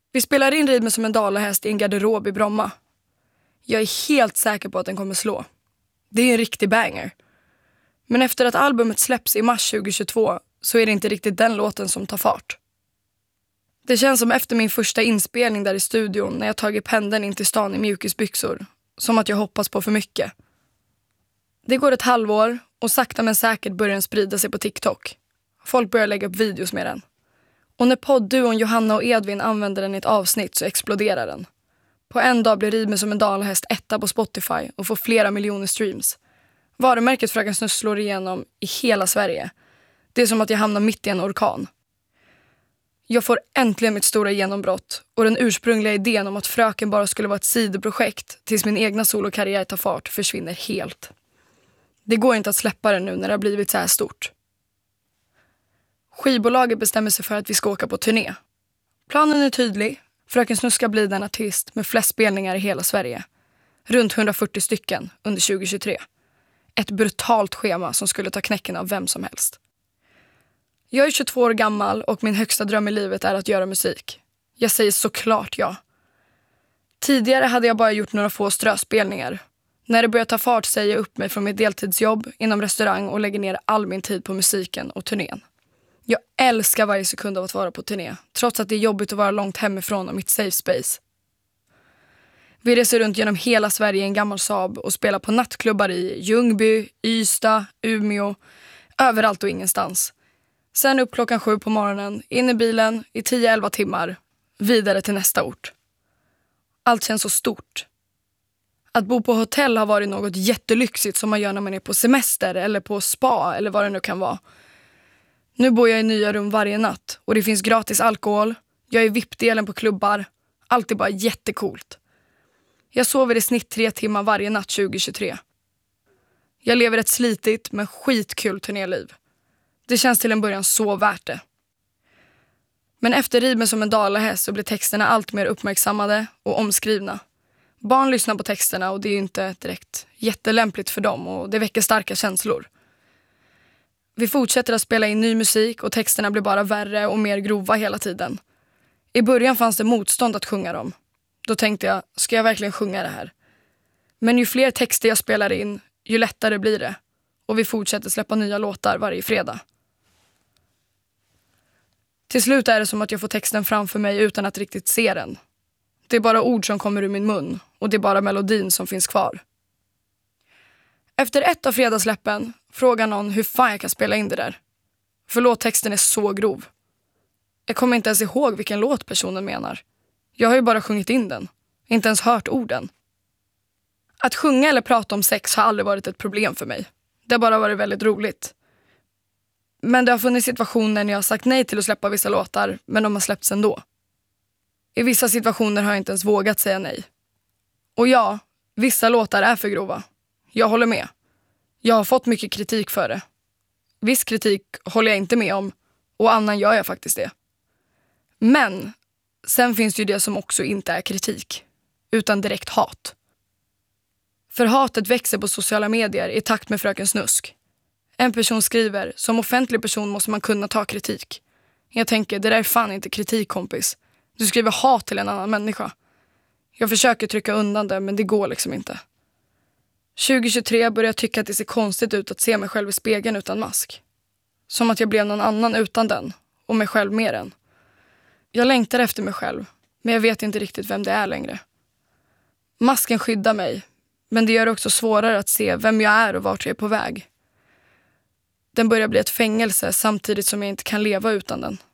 Vi spelar in Rid mig som en dalahäst i en garderob i Bromma. Jag är helt säker på att den kommer slå. Det är en riktig banger. Men efter att albumet släpps i mars 2022 så är det inte riktigt den låten som tar fart. Det känns som efter min första inspelning där i studion när jag tagit pendeln in till stan i mjukisbyxor. Som att jag hoppas på för mycket. Det går ett halvår och sakta men säkert börjar den sprida sig på TikTok. Folk börjar lägga upp videos med den. Och när poddduon Johanna och Edvin använder den i ett avsnitt så exploderar den. På en dag blir Rid mig som en dalahäst etta på Spotify och får flera miljoner streams. Varumärket Fröken Snusk slår igenom i hela Sverige. Det är som att jag hamnar mitt i en orkan. Jag får äntligen mitt stora genombrott och den ursprungliga idén om att Fröken bara skulle vara ett sidoprojekt tills min egna solokarriär tar fart försvinner helt. Det går inte att släppa det nu när det har blivit så här stort. Skivbolaget bestämmer sig för att vi ska åka på turné. Planen är tydlig. Fröken Snusk ska bli den artist med flest spelningar i hela Sverige. Runt 140 stycken under 2023. Ett brutalt schema som skulle ta knäcken av vem som helst. Jag är 22 år gammal och min högsta dröm i livet är att göra musik. Jag säger såklart ja. Tidigare hade jag bara gjort några få ströspelningar. När det börjar ta fart säger jag upp mig från mitt deltidsjobb inom restaurang och lägger ner all min tid på musiken och turnén. Jag älskar varje sekund av att vara på turné, trots att det är jobbigt att vara långt hemifrån och mitt safe space. Vi reser runt genom hela Sverige i en gammal Saab och spelar på nattklubbar i Ljungby, Ystad, Umeå, överallt och ingenstans. Sen upp 7:00 på morgonen, in i bilen i 10-11 timmar, vidare till nästa ort. Allt känns så stort. Att bo på hotell har varit något jättelyxigt som man gör när man är på semester eller på spa eller vad det nu kan vara. Nu bor jag i nya rum varje natt och det finns gratis alkohol. Jag är VIP-delen på klubbar. Allt är bara jättekult. Jag sover i snitt 3 timmar varje natt 2023. Jag lever ett slitigt men skitkul turnéliv. Det känns till en början så värt det. Men efter Rid mig som en dalahäst så blir texterna allt mer uppmärksammade och omskrivna. Barn lyssnar på texterna och det är ju inte direkt jättelämpligt för dem och det väcker starka känslor. Vi fortsätter att spela in ny musik och texterna blir bara värre och mer grova hela tiden. I början fanns det motstånd att sjunga dem. Då tänkte jag, ska jag verkligen sjunga det här? Men ju fler texter jag spelar in, ju lättare blir det. Och vi fortsätter släppa nya låtar varje fredag. Till slut är det som att jag får texten framför mig utan att riktigt se den. Det är bara ord som kommer ur min mun och det är bara melodin som finns kvar. Efter ett av fredagssläppen frågar någon hur fan jag kan spela in det där. För låttexten är så grov. Jag kommer inte ens ihåg vilken låt personen menar. Jag har ju bara sjungit in den. Inte ens hört orden. Att sjunga eller prata om sex har aldrig varit ett problem för mig. Det har bara varit väldigt roligt. Men det har funnits situationer när jag har sagt nej till att släppa vissa låtar, men de har släppts ändå. I vissa situationer har jag inte ens vågat säga nej. Och ja, vissa låtar är för grova. Jag håller med. Jag har fått mycket kritik för det. Viss kritik håller jag inte med om och annan gör jag faktiskt det. Men sen finns det ju det som också inte är kritik, utan direkt hat. För hatet växer på sociala medier i takt med Fröken Snusk. En person skriver, som offentlig person måste man kunna ta kritik. Jag tänker, det där är fan inte kritik, kompis. Du skriver hat till en annan människa. Jag försöker trycka undan det, men det går liksom inte. 2023 börjar jag tycka att det ser konstigt ut att se mig själv i spegeln utan mask. Som att jag blev någon annan utan den, och mig själv med den. Jag längtar efter mig själv, men jag vet inte riktigt vem det är längre. Masken skyddar mig, men det gör det också svårare att se vem jag är och vart jag är på väg. Den börjar bli ett fängelse samtidigt som jag inte kan leva utan den.